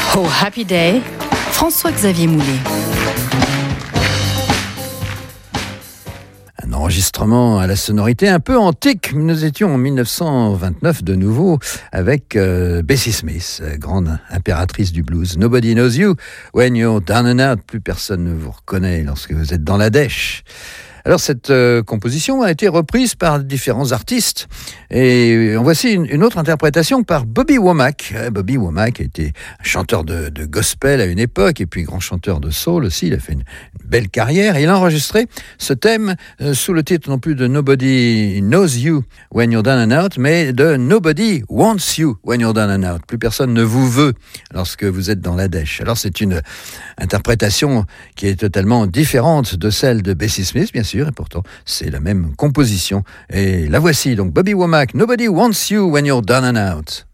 Oh Happy Day, François-Xavier Moulet. Un enregistrement à la sonorité un peu antique. Nous étions en 1929 de nouveau avec Bessie Smith, grande impératrice du blues. Nobody knows you when you're down and out. Plus personne ne vous reconnaît lorsque vous êtes dans la dèche. Alors cette composition a été reprise par différents artistes et en voici une autre interprétation par Bobby Womack. Bobby Womack a été un chanteur de gospel à une époque et puis grand chanteur de soul aussi. Il a fait une belle carrière et il a enregistré ce thème sous le titre non plus de Nobody Knows You When You're Down and Out, mais de Nobody Wants You When You're Down and Out. Plus personne ne vous veut lorsque vous êtes dans la dèche. Alors c'est une interprétation qui est totalement différente de celle de Bessie Smith, bien sûr, et pourtant c'est la même composition. Et la voici donc, Bobby Womack, Nobody Wants You When You're Down and Out.